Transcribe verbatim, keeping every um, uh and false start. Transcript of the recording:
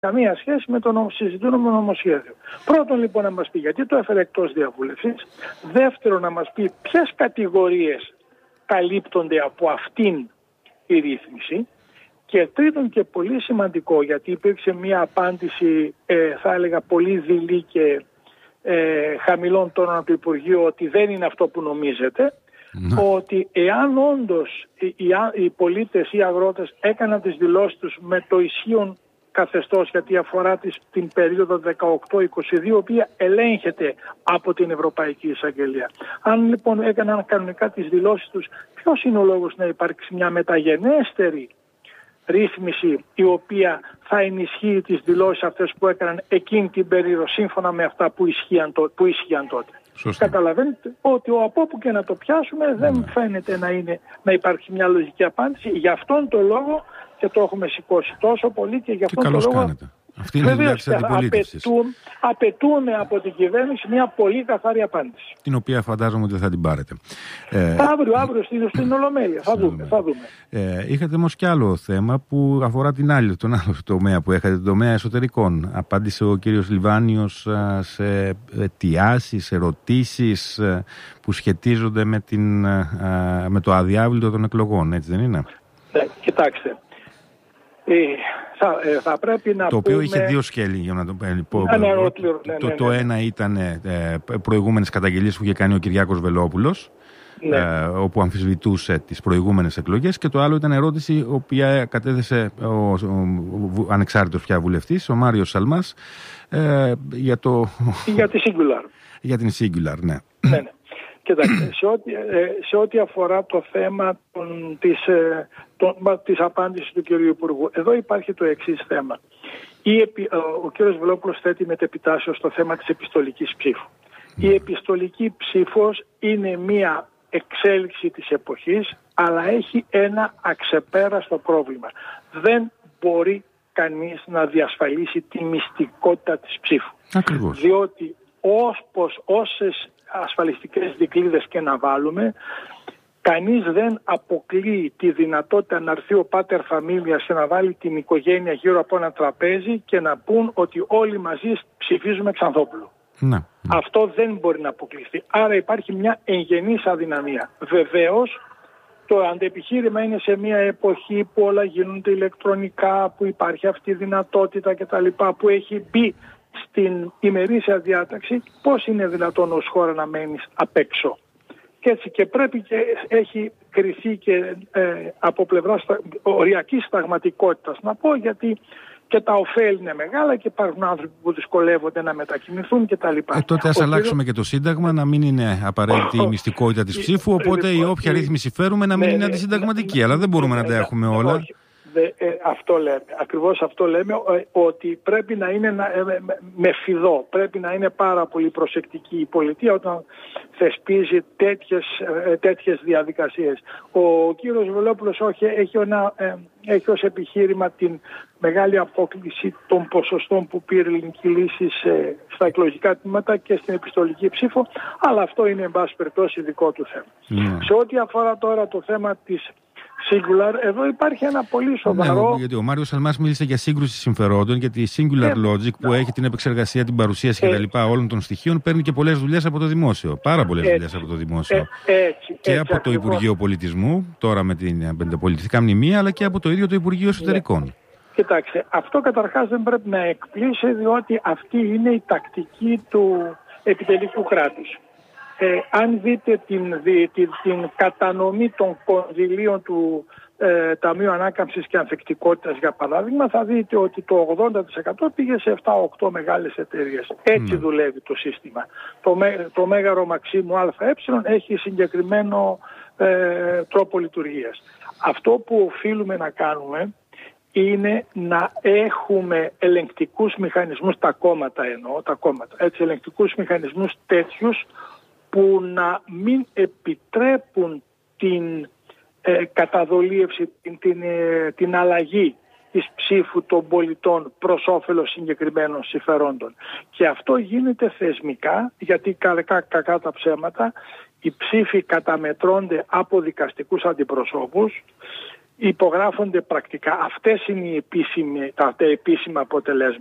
καμία σχέση με το συζητούμενο νομοσχέδιο. Πρώτον λοιπόν να μας πει γιατί το έφερε εκτός διαβούλευσης. Δεύτερον να μας πει ποιες κατηγορίες καλύπτονται από αυτήν η ρύθμιση. Και τρίτον και πολύ σημαντικό, γιατί υπήρξε μια απάντηση ε, θα έλεγα πολύ δειλή και ε, χαμηλών τόνων από το Υπουργείο ότι δεν είναι αυτό που νομίζετε. Ναι. Ότι εάν όντως οι, οι, οι πολίτες ή οι αγρότες έκαναν τις δηλώσεις τους με το ισχύον καθεστώς, γιατί αφορά τις, την περίοδο δεκαοκτώ είκοσι δύο, η οποία ελέγχεται από την Ευρωπαϊκή Εισαγγελία. Αν λοιπόν έκαναν κανονικά τις δηλώσεις τους, ποιος είναι ο λόγος να υπάρξει μια μεταγενέστερη ρύθμιση η οποία θα ενισχύει τις δηλώσεις αυτές που έκαναν εκείνη την περίοδο σύμφωνα με αυτά που ισχύαν, που ισχύαν τότε. Σωστή. Καταλαβαίνετε ότι από όπου και να το πιάσουμε δεν ναι. φαίνεται να, είναι, να υπάρχει μια λογική απάντηση. Γι' αυτόν τον λόγο και το έχουμε σηκώσει τόσο πολύ και γι' αυτόν τον λόγο κάνετε. Αυτή είναι η δουλειά της αντιπολίτευσης. Απαιτούν, απαιτούμε από την κυβέρνηση μια πολύ καθαρή απάντηση. Την οποία φαντάζομαι ότι θα την πάρετε. Ε, αύριο, αύριο στην, στην Ολομέλεια. Θα δούμε. Θα δούμε. Ε, είχατε όμως κι άλλο θέμα που αφορά την άλλη, τον άλλο τομέα που έχετε, τον τομέα εσωτερικών. Απάντησε ο κύριος Λιβάνιος σε αιτιάσεις, ερωτήσεις που σχετίζονται με, την, με το αδιάβλητο των εκλογών. Έτσι δεν είναι? Ναι, κοιτάξτε. Ε, θα, ε, θα πρέπει να το οποίο πούμε... είχε δύο σκέλη για να το πω. Ναι, ναι, το, ναι, ναι, το, ναι. το ένα ήταν ε, προηγούμενες καταγγελίες που είχε κάνει ο Κυριάκος Βελόπουλος, ναι. ε, όπου αμφισβητούσε τις προηγούμενες εκλογές, και το άλλο ήταν ερώτηση η οποία κατέθεσε ο, ο, ο, ο ανεξάρτητος πια βουλευτής, ο Μάριος Σαλμάς, ε, για, το... για τη Singular. Για την Singular, ναι. ναι, ναι. Κοιτάξτε, σε ό,τι, σε ό,τι αφορά το θέμα των, της, των, της απάντησης του κ. Υπουργού, εδώ υπάρχει το εξής θέμα. Η, ο κ. Βελόπουλος θέτει μετεπιτάσεως στο θέμα της επιστολικής ψήφου. Mm. Η επιστολική ψήφος είναι μία εξέλιξη της εποχής, αλλά έχει ένα αξεπέραστο πρόβλημα. Δεν μπορεί κανείς να διασφαλίσει τη μυστικότητα της ψήφου. Ακριβώς. Διότι όσπως, όσες ασφαλιστικές δικλείδες και να βάλουμε, κανείς δεν αποκλείει τη δυνατότητα να έρθει ο πάτερ φαμίλιας και να βάλει την οικογένεια γύρω από ένα τραπέζι και να πούν ότι όλοι μαζί ψηφίζουμε Ξανθόπουλο. Ναι. Αυτό δεν μπορεί να αποκλειστεί. Άρα υπάρχει μια εγγενής αδυναμία. Βεβαίως το αντεπιχείρημα είναι σε μια εποχή που όλα γίνονται ηλεκτρονικά, που υπάρχει αυτή η δυνατότητα κτλ, που έχει μπει στην ημερήσια διάταξη. Πώς είναι δυνατόν ως χώρα να μένεις απ' έξω? Και έτσι και πρέπει και έχει κριθεί και ε, από πλευράς οριακής σταγματικότητας να πω, γιατί και τα ωφέλη είναι μεγάλα και υπάρχουν άνθρωποι που δυσκολεύονται να μετακινηθούν κτλ. Ε, τότε ας ο αλλάξουμε κύριο... και το Σύνταγμα, να μην είναι απαραίτητη η μυστικότητα της ψήφου, οπότε η όποια ρύθμιση φέρουμε να μην ναι, είναι αντισυνταγματική. Ναι, αλλά δεν μπορούμε ναι, να τα έχουμε ναι, όλα. Όχι. Δε, ε, αυτό λέμε, ακριβώς αυτό λέμε, ε, ότι πρέπει να είναι ε, με, με φιδό, πρέπει να είναι πάρα πολύ προσεκτική η πολιτεία όταν θεσπίζει τέτοιες, ε, τέτοιες διαδικασίες. Ο κύριος Βελόπουλος όχι, έχει, ένα, ε, έχει ως επιχείρημα την μεγάλη απόκληση των ποσοστών που πήρε η ελληνική λύση σε, στα εκλογικά τμήματα και στην επιστολική ψήφο, αλλά αυτό είναι εν πάση περιπτώσει δικό του θέμα. Mm. Σε ό,τι αφορά τώρα το θέμα της Singular, εδώ υπάρχει ένα πολύ σοβαρό... Ναι, γιατί ο Μάριος Σαλμάς μίλησε για σύγκρουση συμφερόντων, γιατί η Singular ε, Logic που ναι. έχει την επεξεργασία, την παρουσίαση ε, κτλ. Όλων των στοιχείων παίρνει και πολλές δουλειές από το δημόσιο. Πάρα πολλές δουλειές από το δημόσιο. Ε, έτσι, και έτσι, από ακριβώς. το Υπουργείο Πολιτισμού, τώρα με την πολιτιστικά μνημεία, αλλά και από το ίδιο το Υπουργείο Εσωτερικών. Ναι. Κοιτάξτε, αυτό καταρχάς δεν πρέπει να εκπλήσει, διότι αυτή είναι η τακτική του επιτελικού κράτους. Ε, αν δείτε την, την, την κατανομή των κονδυλίων του ε, Ταμείου Ανάκαμψης και Ανθεκτικότητας, για παράδειγμα, θα δείτε ότι το ογδόντα τοις εκατό πήγε σε επτά οκτώ μεγάλες εταιρείες. Έτσι mm. δουλεύει το σύστημα. Το, το Μέγαρο Μαξίμου ΑΕ έχει συγκεκριμένο ε, τρόπο λειτουργίας. Αυτό που οφείλουμε να κάνουμε είναι να έχουμε ελεγκτικούς μηχανισμούς, τα κόμματα εννοώ, τα κόμματα, έτσι, ελεγκτικούς μηχανισμούς τέτοιους που να μην επιτρέπουν την ε, καταδολίευση, την, την, ε, την αλλαγή της ψήφου των πολιτών προς όφελος συγκεκριμένων συμφερόντων. Και αυτό γίνεται θεσμικά, γιατί κακά, κακά τα ψέματα, οι ψήφοι καταμετρώνται από δικαστικούς αντιπροσώπους, υπογράφονται πρακτικά. Αυτές είναι οι επίσημοι, τα επίσημα αποτελέσματα.